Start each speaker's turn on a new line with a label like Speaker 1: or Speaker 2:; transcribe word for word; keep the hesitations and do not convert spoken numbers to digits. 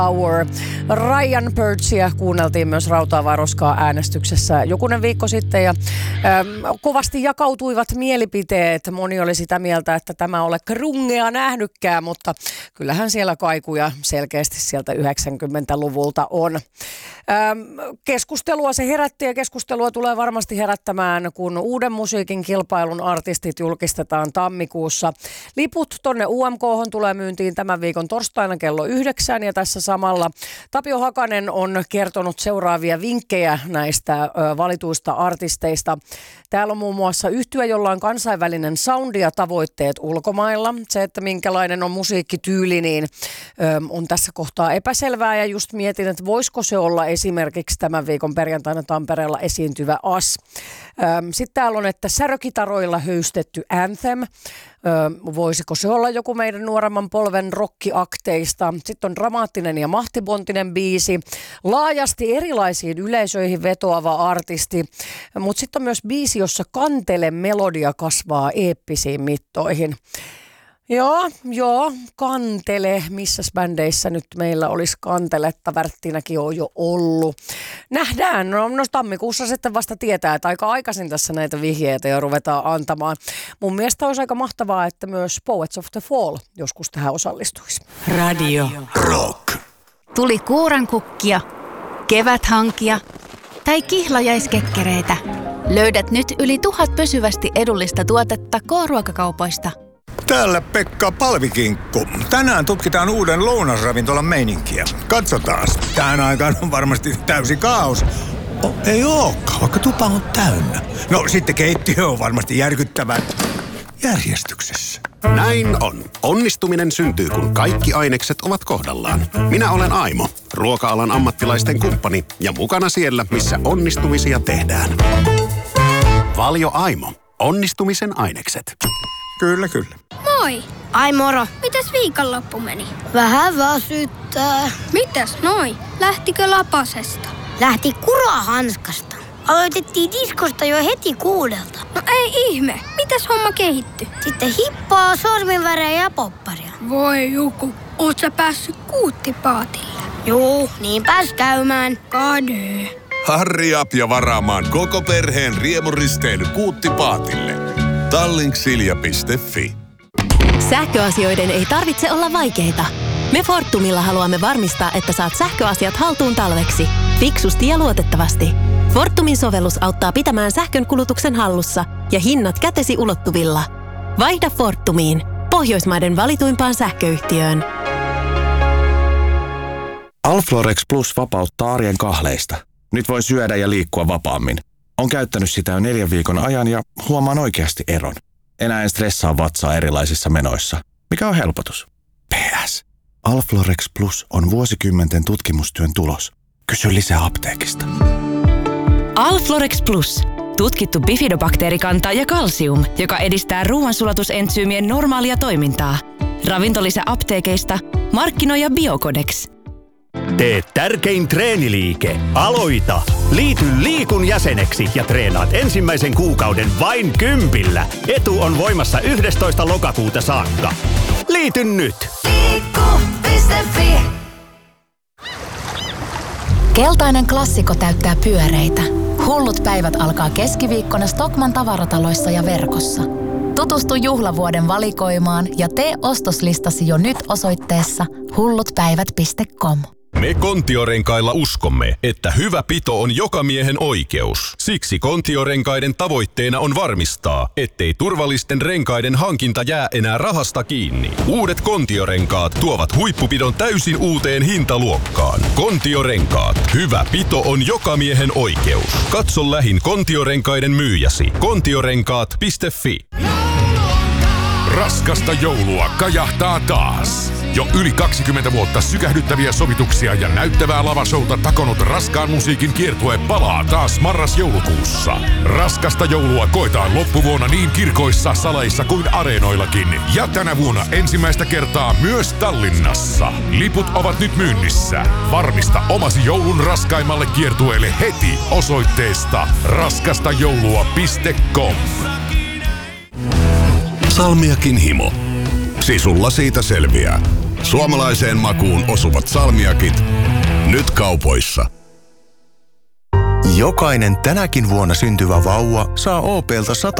Speaker 1: Hour. Ryan Birchia kuunneltiin myös Rautaavaa roskaa äänestyksessä jokunen viikko sitten ja ähm, kovasti jakautuivat mielipiteet. Moni oli sitä mieltä, että tämä ole krungea nähnytkään, mutta kyllähän siellä kaikuja selkeästi sieltä yhdeksänkymmentäluvulta on. Ähm, keskustelua se herätti ja keskustelua tulee varmasti herättämään, kun uuden musiikin kilpailun artistit julkistetaan tammikuussa. Liput tonne U M K:hon tulee myyntiin tämän viikon torstaina kello yhdeksän ja tässä samalla Tapio Hakanen on kertonut seuraavia vinkkejä näistä ö, valituista artisteista. Täällä on muun muassa yhtye, jolla on kansainvälinen soundi ja tavoitteet ulkomailla. Se, että minkälainen on musiikkityyli, niin ö, on tässä kohtaa epäselvää ja just mietin, että voisiko se olla esimerkiksi tämän viikon perjantaina Tampereella esiintyvä As. Sitten täällä on, että särökitaroilla höystetty Anthem. Ö, voisiko se olla joku meidän nuoremman polven rockiakteista. Sitten on dramaattinen ja mahtipontinen biisi. Laajasti erilaisiin yleisöihin vetoava artisti. Mutta sitten on myös biisi, jossa kantele melodia kasvaa eeppisiin mittoihin. Joo, joo, kantele. Missäs bändeissä nyt meillä olisi kanteletta? Värttinäkin on jo ollut. Nähdään. No, no tammikuussa sitten vasta tietää, että aika aikaisin tässä näitä vihjeitä jo ruvetaan antamaan. Mun mielestä olisi aika mahtavaa, että myös Poets of the Fall joskus tähän osallistuisi.
Speaker 2: Radio Rock.
Speaker 3: Tuli kuurankukkia, keväthankia tai kihlajaiskekkereitä. Löydät nyt yli tuhat pysyvästi edullista tuotetta K-ruokakaupoista.
Speaker 4: Täällä Pekka Palvikinkku. Tänään tutkitaan uuden lounasravintolan meininkiä. Katsotaas. Tähän aikaan on varmasti täysi kaos. Oh, ei ookaan, vaikka tupa on täynnä. No sitten keittiö on varmasti järkyttävän järjestyksessä.
Speaker 5: Näin on. Onnistuminen syntyy, kun kaikki ainekset ovat kohdallaan. Minä olen Aimo, ruoka-alan ammattilaisten kumppani ja mukana siellä, missä onnistumisia tehdään. Valio Aimo. Onnistumisen ainekset.
Speaker 4: Kyllä, kyllä.
Speaker 6: Moi!
Speaker 7: Ai moro.
Speaker 6: Mitäs viikonloppu meni?
Speaker 7: Vähän väsyttää.
Speaker 6: Mitäs noi? Lähtikö lapasesta?
Speaker 7: Lähti kurahanskasta. Aloitettiin diskosta jo heti kuudelta.
Speaker 6: No ei ihme. Mitäs homma kehittyi?
Speaker 7: Sitten hippaa, sorminvärejä ja popparia.
Speaker 6: Voi joku. Oot sä päässyt kuuttipaatille?
Speaker 7: Juu, niin pääs käymään.
Speaker 6: Kade.
Speaker 8: Harri up ja varaamaan koko perheen riemuristeily kuuttipaatille. Tallink-silja piste fi.
Speaker 9: Sähköasioiden ei tarvitse olla vaikeita. Me Fortumilla haluamme varmistaa, että saat sähköasiat haltuun talveksi. Fiksusti ja luotettavasti. Fortumin sovellus auttaa pitämään sähkön kulutuksen hallussa ja hinnat kätesi ulottuvilla. Vaihda Fortumiin, Pohjoismaiden valituimpaan sähköyhtiöön.
Speaker 10: Alflorex Plus vapauttaa arjen kahleista. Nyt voi syödä ja liikkua vapaammin. On käyttänyt sitä jo neljän viikon ajan ja huomaan oikeasti eron. Enää en stressaa vatsaa erilaisissa menoissa, mikä on helpotus. P S. Alflorex Plus on vuosikymmenten tutkimustyön tulos. Kysy lisää apteekista.
Speaker 11: Alflorex Plus. Tutkittu bifidobakteerikanta ja kalsium, joka edistää ruoansulatusentsyymien normaalia toimintaa. Ravintolisä apteekeista. Markkinoija Biocodex.
Speaker 12: Tee tärkein treeniliike. Aloita! Liity Liikun jäseneksi ja treenaat ensimmäisen kuukauden vain kympillä. Etu on voimassa yhdestoista lokakuuta saakka. Liity nyt!
Speaker 13: Liikku piste fi.
Speaker 14: Keltainen klassikko täyttää pyöreitä. Hullut päivät alkaa keskiviikkona Stockmann tavarataloissa ja verkossa. Tutustu juhlavuoden valikoimaan ja tee ostoslistasi jo nyt osoitteessa hullutpäivät piste com.
Speaker 15: Me Kontiorenkailla uskomme, että hyvä pito on joka miehen oikeus. Siksi Kontiorenkaiden tavoitteena on varmistaa, ettei turvallisten renkaiden hankinta jää enää rahasta kiinni. Uudet Kontiorenkaat tuovat huippupidon täysin uuteen hintaluokkaan. Kontiorenkaat. Hyvä pito on joka miehen oikeus. Katso lähin Kontiorenkaiden myyjäsi. kontiorenkaat piste fi.
Speaker 16: Raskasta joulua kajahtaa taas. Jo yli kaksikymmentä vuotta sykähdyttäviä sovituksia ja näyttävää lavashouta takonut raskaan musiikin kiertue palaa taas marras-joulukuussa. Raskasta joulua koetaan loppuvuonna niin kirkoissa, saleissa kuin areenoillakin. Ja tänä vuonna ensimmäistä kertaa myös Tallinnassa. Liput ovat nyt myynnissä. Varmista omasi joulun raskaimmalle kiertueelle heti osoitteesta raskastajoulua piste com.
Speaker 8: Salmiakin himo. Sisulla siitä selviää. Suomalaiseen makuun osuvat salmiakit. Nyt kaupoissa.
Speaker 17: Jokainen tänäkin vuonna syntyvä vauva saa O P:lta sata